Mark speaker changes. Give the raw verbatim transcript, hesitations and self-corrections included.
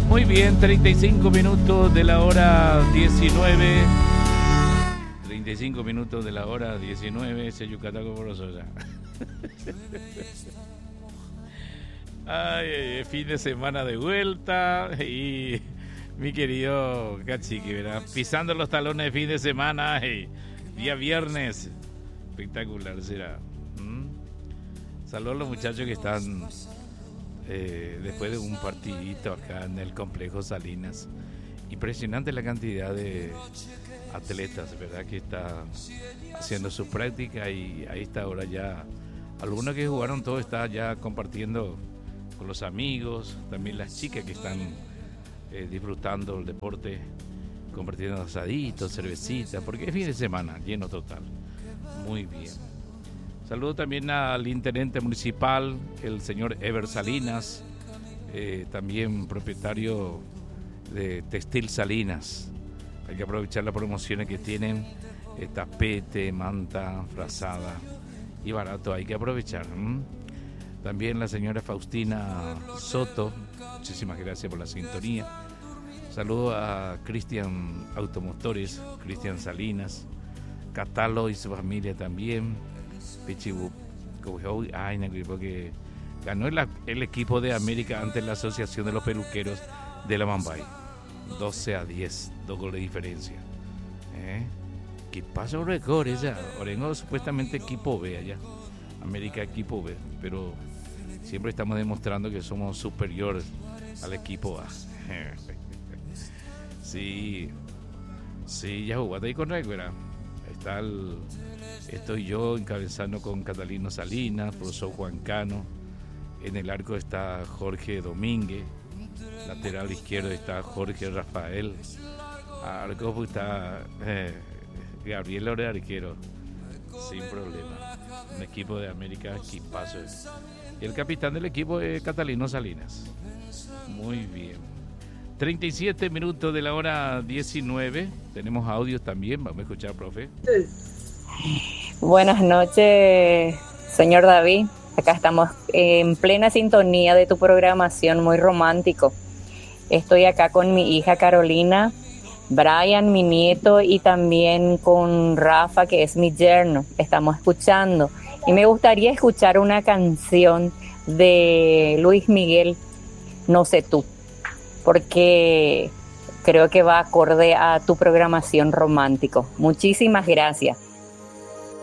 Speaker 1: Muy bien, treinta y cinco minutos de la hora diecinueve. treinta y cinco minutos de la hora diecinueve. Ese Yucataco por los ya. Ay, fin de semana de vuelta. Y mi querido Cachique, ¿verdad? Pisando los talones de fin de semana. Y día viernes. Espectacular será. ¿Mm? Saludos a los muchachos que están eh, después de un partidito acá en el complejo Salinas. Impresionante la cantidad de atletas, ¿verdad? Que está haciendo su práctica y ahí está ahora ya. Algunos que jugaron todo está ya compartiendo con los amigos, también las chicas que están eh, disfrutando el deporte, compartiendo asaditos, cervecitas, porque es fin de semana, lleno total. Muy bien. Saludo también al intendente municipal, el señor Ever Salinas, eh, también propietario de Textil Salinas. Hay que aprovechar las promociones que tienen, eh, tapete, manta, frazada y barato, hay que aprovechar. ¿m? También la señora Faustina Soto, muchísimas gracias por la sintonía. Saludo a Cristian Automotores, Cristian Salinas, Catalo y su familia también. Pichibu, ay, porque ganó el, el equipo de América ante la Asociación de los Peluqueros de la Mambay. doce a diez, dos goles de diferencia. ¿Eh? ¿Qué pasa, Orengo? Orengo supuestamente equipo B allá. América equipo B, pero siempre estamos demostrando que somos superiores al equipo A. Sí, sí, ya jugaste ahí con Recuera. Está el, estoy yo encabezando con Catalino Salinas, profesor Juan Cano. En el arco está Jorge Domínguez. Lateral izquierdo está Jorge Rafael. Arco está eh, Gabriel Lore arquero. Sin problema. Un equipo de América, equipazo. Y el capitán del equipo es Catalino Salinas. Muy bien. treinta y siete minutos de la hora diecinueve. Tenemos audios también. Vamos a escuchar, profe.
Speaker 2: Buenas noches, señor David. Acá estamos en plena sintonía de tu programación, muy romántico. Estoy acá con mi hija Carolina, Brian, mi nieto, y también con Rafa, que es mi yerno. Estamos escuchando. Y me gustaría escuchar una canción de Luis Miguel, No sé tú, porque creo que va acorde a tu programación romántico. Muchísimas gracias.